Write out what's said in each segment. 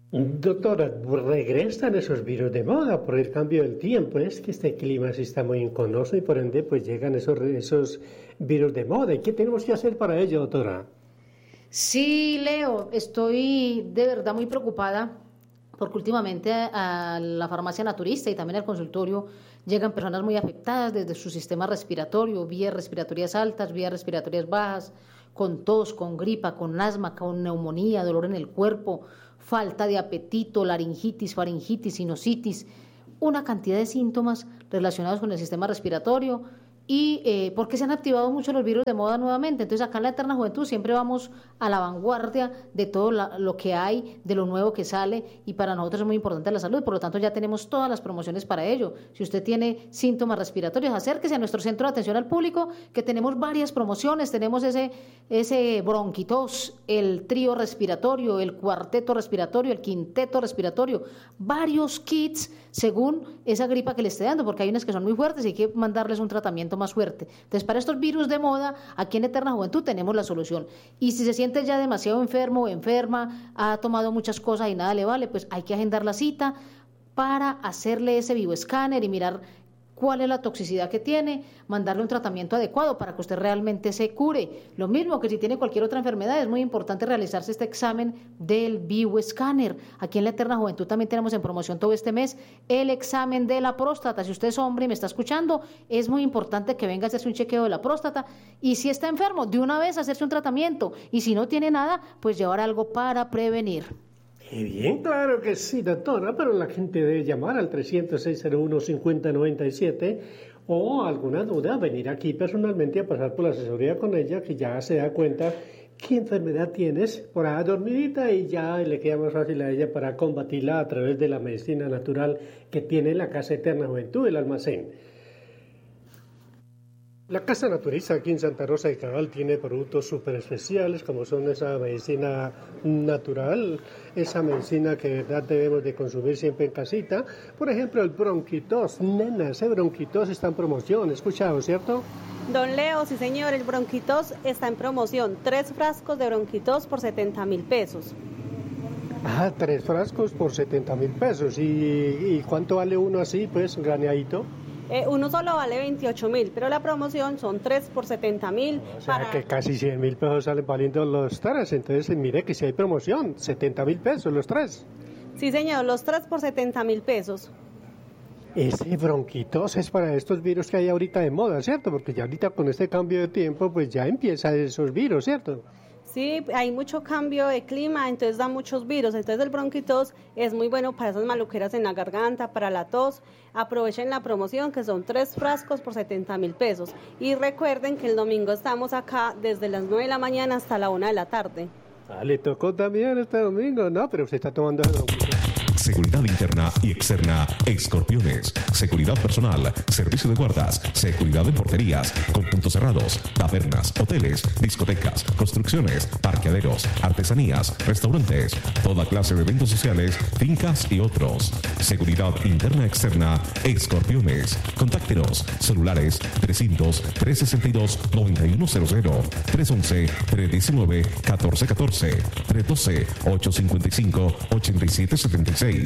Doctora, regresan esos virus de moda por el cambio del tiempo. Es que este clima sí está muy enconoso y por ende pues llegan esos virus de moda. ¿Y qué tenemos que hacer para ello, doctora? Sí, Leo, estoy de verdad muy preocupada porque últimamente a la farmacia naturista y también al consultorio llegan personas muy afectadas desde su sistema respiratorio, vías respiratorias altas, vías respiratorias bajas, con tos, con gripa, con asma, con neumonía, dolor en el cuerpo, falta de apetito, laringitis, faringitis, sinusitis, una cantidad de síntomas relacionados con el sistema respiratorio y porque se han activado mucho los virus de moda nuevamente. Entonces acá en la Eterna Juventud siempre vamos a la vanguardia de todo lo que hay, de lo nuevo que sale, y para nosotros es muy importante la salud, por lo tanto ya tenemos todas las promociones para ello. Si usted tiene síntomas respiratorios, acérquese a nuestro centro de atención al público, que tenemos varias promociones. Tenemos ese bronquitos, el trío respiratorio, el cuarteto respiratorio, el quinteto respiratorio, varios kits según esa gripa que le esté dando, porque hay unas que son muy fuertes y hay que mandarles un tratamiento más fuerte. Entonces, para estos virus de moda, aquí en Eterna Juventud tenemos la solución. Y si se siente ya demasiado enfermo o enferma, ha tomado muchas cosas y nada le vale, pues hay que agendar la cita para hacerle ese bioescáner y mirar cuál es la toxicidad que tiene, mandarle un tratamiento adecuado para que usted realmente se cure. Lo mismo que si tiene cualquier otra enfermedad, es muy importante realizarse este examen del bioescáner. Aquí en la Eterna Juventud también tenemos en promoción todo este mes el examen de la próstata. Si usted es hombre y me está escuchando, es muy importante que venga a hacerse un chequeo de la próstata, y si está enfermo, de una vez hacerse un tratamiento, y si no tiene nada, pues llevar algo para prevenir. Bien, claro que sí, doctora, pero la gente debe llamar al 300-601-5097 o alguna duda, venir aquí personalmente a pasar por la asesoría con ella, que ya se da cuenta qué enfermedad tienes por ahí dormidita y ya le queda más fácil a ella para combatirla a través de la medicina natural que tiene la Casa Eterna Juventud, el almacén. La Casa Naturista aquí en Santa Rosa de Cabal tiene productos súper especiales, como son esa medicina natural, esa medicina que de verdad debemos de consumir siempre en casita. Por ejemplo, el bronquitos, nena, ese bronquitos está en promoción, ¿escuchado, cierto? Don Leo, sí señor, el bronquitos está en promoción, 3 frascos de bronquitos por 70.000 pesos. Ah, 3 frascos por 70.000 pesos, ¿y cuánto vale uno así, pues, graneadito? Uno solo vale 28.000, pero la promoción son 3 por 70.000. O sea que casi 100.000 pesos salen valiendo los 3, entonces mire que si hay promoción, 70.000 pesos los 3. Sí señor, los 3 por 70.000 pesos. Ese bronquitos es para estos virus que hay ahorita de moda, ¿cierto? Porque ya ahorita con este cambio de tiempo, pues ya empiezan esos virus, ¿cierto? Sí, hay mucho cambio de clima, entonces da muchos virus. Entonces el bronquitos es muy bueno para esas maluqueras en la garganta, para la tos. Aprovechen la promoción, que son 3 frascos por 70.000 pesos. Y recuerden que el domingo estamos acá desde las 9 de la mañana hasta la 1 de la tarde. Ah, le tocó también este domingo, ¿no? Pero usted está tomando el bronquitos. Seguridad interna y externa, Escorpiones. Seguridad personal, servicio de guardas, seguridad en porterías, con puntos cerrados, tabernas, hoteles, discotecas, construcciones, parqueaderos, artesanías, restaurantes, toda clase de eventos sociales, fincas y otros. Seguridad interna externa, Escorpiones. Contáctenos, celulares 300-362-9100, 311-319-1414, 312-855-8776.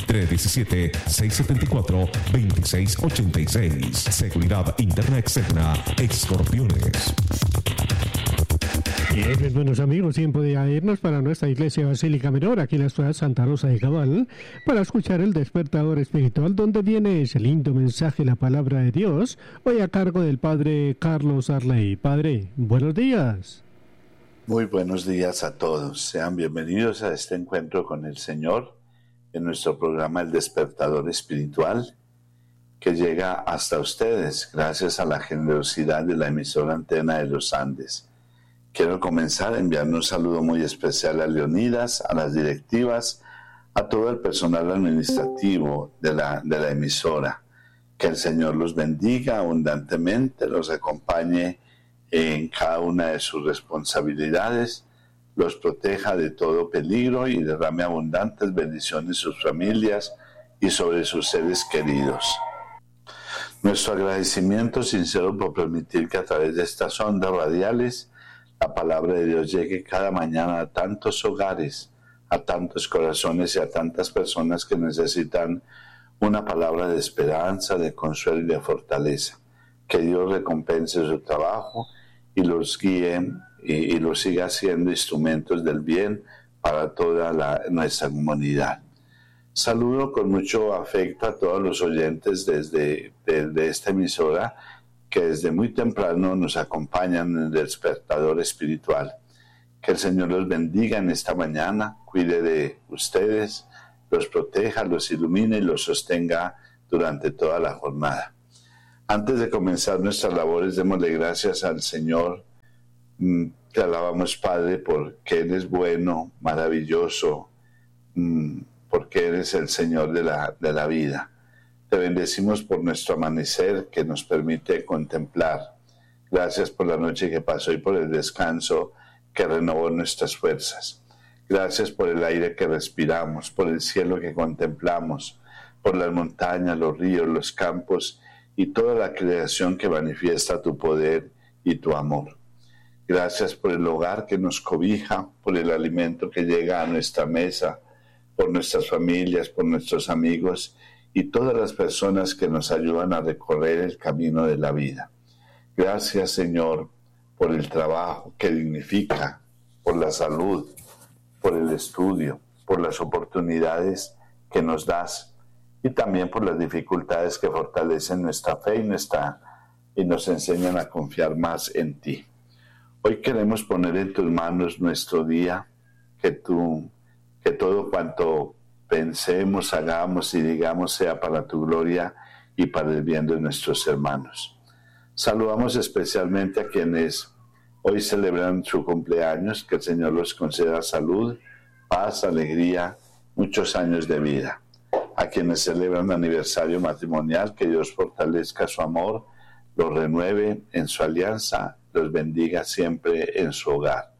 317-674-2686. Seguridad interna externa, Escorpiones. Bien, mis buenos amigos, tiempo de irnos para nuestra iglesia Basílica Menor, aquí en la ciudad de Santa Rosa de Cabal, para escuchar el despertador espiritual, donde viene ese lindo mensaje, la palabra de Dios, hoy a cargo del Padre Carlos Arley. Padre, buenos días. Muy buenos días a todos. Sean bienvenidos a este encuentro con el Señor en nuestro programa El Despertador Espiritual, que llega hasta ustedes gracias a la generosidad de la emisora Antena de los Andes. Quiero comenzar enviando un saludo muy especial a Leonidas, a las directivas, a todo el personal administrativo de la emisora. Que el Señor los bendiga abundantemente, los acompañe en cada una de sus responsabilidades, los proteja de todo peligro y derrame abundantes bendiciones en sus familias y sobre sus seres queridos. Nuestro agradecimiento sincero por permitir que a través de estas ondas radiales la palabra de Dios llegue cada mañana a tantos hogares, a tantos corazones y a tantas personas que necesitan una palabra de esperanza, de consuelo y de fortaleza. Que Dios recompense su trabajo y los guíe y los siga siendo instrumentos del bien para toda nuestra comunidad. Saludo con mucho afecto a todos los oyentes de esta emisora que desde muy temprano nos acompañan en el despertador espiritual. Que el Señor los bendiga en esta mañana, cuide de ustedes, los proteja, los ilumine y los sostenga durante toda la jornada. Antes de comenzar nuestras labores, démosle gracias al Señor. Te alabamos, Padre, porque eres bueno, maravilloso, porque eres el Señor de la vida. Te bendecimos por nuestro amanecer que nos permite contemplar. Gracias por la noche que pasó y por el descanso que renovó nuestras fuerzas. Gracias por el aire que respiramos, por el cielo que contemplamos, por las montañas, los ríos, los campos y toda la creación que manifiesta tu poder y tu amor. Gracias por el hogar que nos cobija, por el alimento que llega a nuestra mesa, por nuestras familias, por nuestros amigos y todas las personas que nos ayudan a recorrer el camino de la vida. Gracias, Señor, por el trabajo que dignifica, por la salud, por el estudio, por las oportunidades que nos das y también por las dificultades que fortalecen nuestra fe y nos enseñan a confiar más en ti. Hoy queremos poner en tus manos nuestro día, que todo cuanto pensemos, hagamos y digamos sea para tu gloria y para el bien de nuestros hermanos. Saludamos especialmente a quienes hoy celebran su cumpleaños, que el Señor los conceda salud, paz, alegría, muchos años de vida. A quienes celebran aniversario matrimonial, que Dios fortalezca su amor, los renueve en su alianza, los bendiga siempre en su hogar.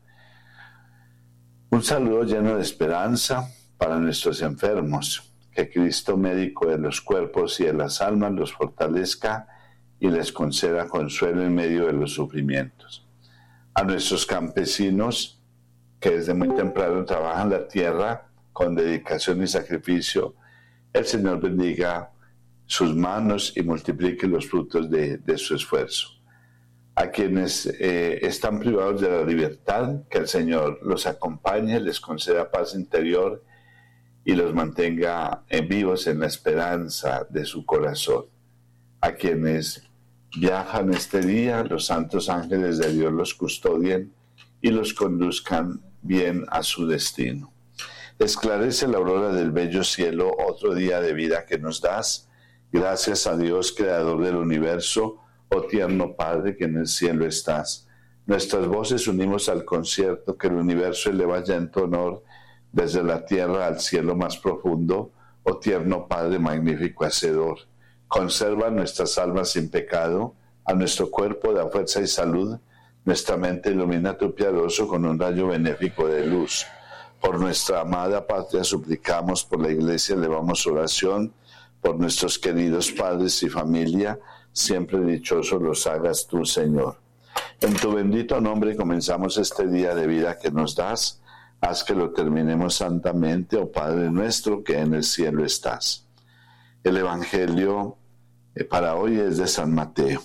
Un saludo lleno de esperanza para nuestros enfermos, que Cristo, médico de los cuerpos y de las almas, los fortalezca y les conceda consuelo en medio de los sufrimientos. A nuestros campesinos, que desde muy temprano trabajan la tierra con dedicación y sacrificio, el Señor bendiga sus manos y multiplique los frutos de su esfuerzo. A quienes están privados de la libertad, que el Señor los acompañe, les conceda paz interior y los mantenga vivos en la esperanza de su corazón. A quienes viajan este día, los santos ángeles de Dios los custodien y los conduzcan bien a su destino. Esclarece la aurora del bello cielo, otro día de vida que nos das. Gracias a Dios, creador del universo, oh tierno Padre que en el cielo estás. Nuestras voces unimos al concierto que el universo eleva ya en tu honor, desde la tierra al cielo más profundo, oh tierno Padre magnífico hacedor. Conserva nuestras almas sin pecado, a nuestro cuerpo da fuerza y salud, nuestra mente ilumina tu piadoso con un rayo benéfico de luz. Por nuestra amada patria suplicamos, por la Iglesia elevamos oración, por nuestros queridos padres y familia, siempre dichosos los hagas tú, Señor. En tu bendito nombre comenzamos este día de vida que nos das. Haz que lo terminemos santamente, oh Padre nuestro que en el cielo estás. El Evangelio para hoy es de San Mateo,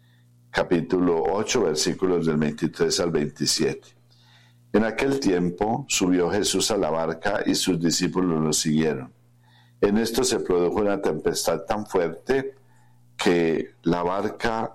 capítulo 8, versículos del 23 al 27. En aquel tiempo subió Jesús a la barca y sus discípulos lo siguieron. En esto se produjo una tempestad tan fuerte que la barca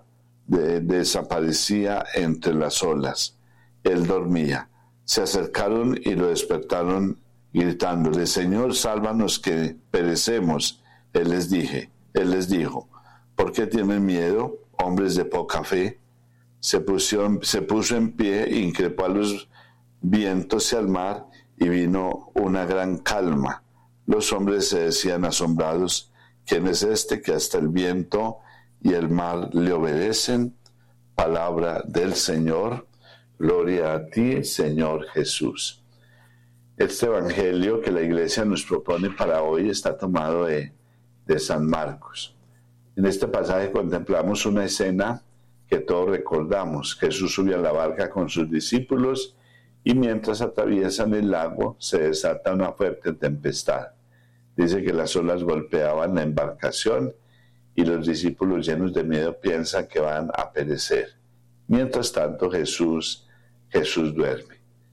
desaparecía entre las olas. Él dormía. Se acercaron y lo despertaron gritándole: Señor, sálvanos que perecemos. Él les dijo: ¿por qué tienen miedo, hombres de poca fe? Se puso en pie e increpó a los vientos y al mar, y vino una gran calma. Los hombres se decían asombrados: ¿quién es este que hasta el viento y el mar le obedecen? Palabra del Señor. Gloria a ti, Señor Jesús. Este evangelio que la Iglesia nos propone para hoy está tomado de San Marcos. En este pasaje contemplamos una escena que todos recordamos. Jesús subió a la barca con sus discípulos y mientras atraviesan el lago se desata una fuerte tempestad. Dice que las olas golpeaban la embarcación y los discípulos, llenos de miedo, piensan que van a perecer. Mientras tanto Jesús duerme.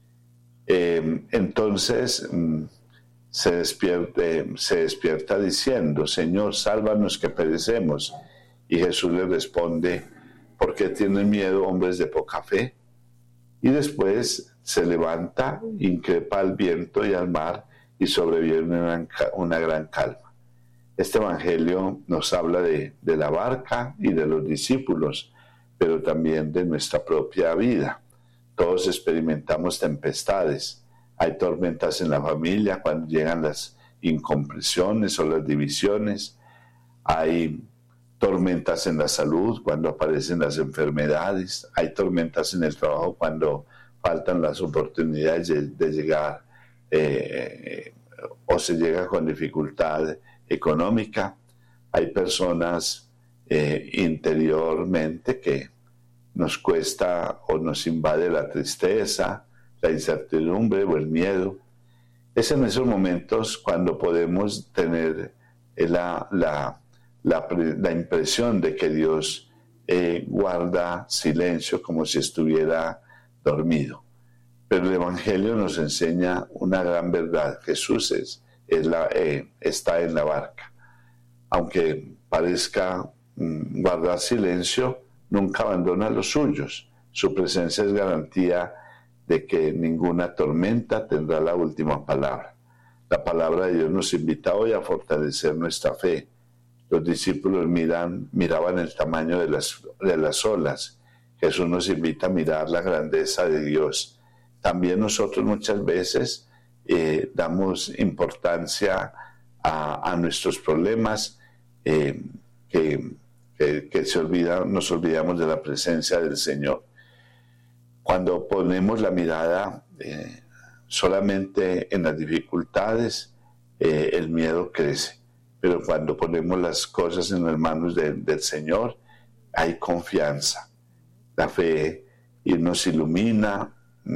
Entonces se despierta diciendo: Señor, sálvanos que perecemos. Y Jesús le responde: ¿por qué tienen miedo, hombres de poca fe? Y después se levanta, increpa al viento y al mar, y sobreviene una gran calma. Este evangelio nos habla de la barca y de los discípulos, pero también de nuestra propia vida. Todos experimentamos tempestades. Hay tormentas en la familia cuando llegan las incomprensiones o las divisiones. Hay tormentas en la salud cuando aparecen las enfermedades. Hay tormentas en el trabajo cuando faltan las oportunidades de llegar o se llega con dificultad económica. Hay personas interiormente que nos cuesta o nos invade la tristeza, la incertidumbre o el miedo. Es en esos momentos cuando podemos tener la impresión de que Dios guarda silencio como si estuviera dormido. Pero el Evangelio nos enseña una gran verdad. Jesús está en la barca. Aunque parezca guardar silencio, nunca abandona a los suyos. Su presencia es garantía de que ninguna tormenta tendrá la última palabra. La palabra de Dios nos invita hoy a fortalecer nuestra fe. Los discípulos miraban el tamaño de las olas. Jesús nos invita a mirar la grandeza de Dios. También nosotros muchas veces damos importancia a nuestros problemas, nos olvidamos de la presencia del Señor. Cuando ponemos la mirada solamente en las dificultades, el miedo crece. Pero cuando ponemos las cosas en las manos del Señor, hay confianza. La fe nos ilumina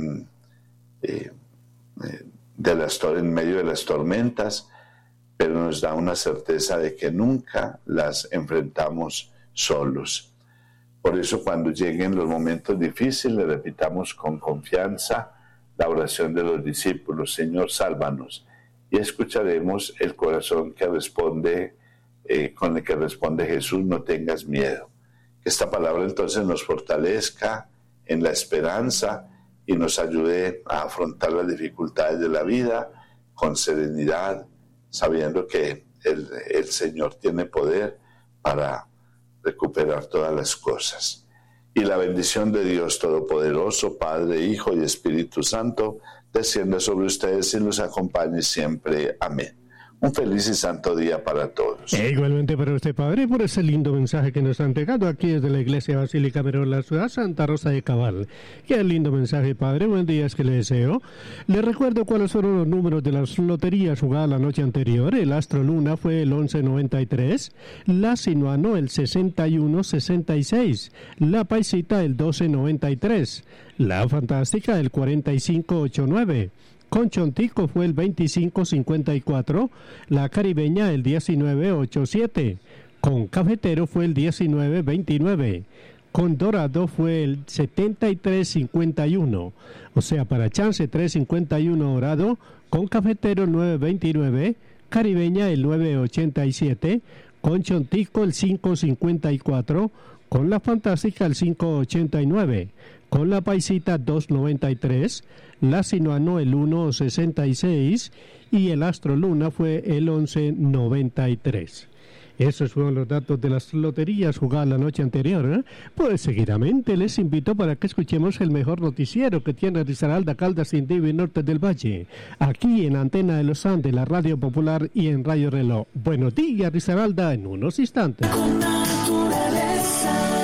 en medio de las tormentas, pero nos da una certeza de que nunca las enfrentamos solos. Por eso, cuando lleguen los momentos difíciles, repitamos con confianza la oración de los discípulos: Señor, sálvanos. Y escucharemos el corazón que responde, con el que responde Jesús: no tengas miedo. Que esta palabra entonces nos fortalezca en la esperanza y nos ayude a afrontar las dificultades de la vida con serenidad, sabiendo que el Señor tiene poder para recuperar todas las cosas. Y la bendición de Dios Todopoderoso, Padre, Hijo y Espíritu Santo, descienda sobre ustedes y los acompañe siempre. Amén. Un feliz y santo día para todos. E igualmente para usted, Padre, por ese lindo mensaje que nos han entregado aquí desde la Iglesia Basílica Merón, la ciudad Santa Rosa de Cabal. Qué lindo mensaje, Padre. Buen día es que le deseo. Le recuerdo cuáles fueron los números de las loterías jugadas la noche anterior. El Astro Luna fue el 1193, la Sinuano el 6166, la Paisita el 1293, la Fantástica el 4589. Con Chontico fue el 2554, la Caribeña el 1987, con Cafetero fue el 1929, con Dorado fue el 7351, o sea, para Chance 351 Dorado, con Cafetero el 929, Caribeña el 987, con Chontico el 554, con la Fantástica el 589, con la Paisita 293, la Sinuano el 166 y el Astro Luna fue el 1193. Esos fueron los datos de las loterías jugadas la noche anterior. Pues seguidamente les invito para que escuchemos el mejor noticiero que tiene Risaralda, Caldas, Indivio y Norte del Valle, aquí en Antena de los Andes, la Radio Popular y en Radio Reloj. Buenos días, Risaralda, en unos instantes. Con naturaleza.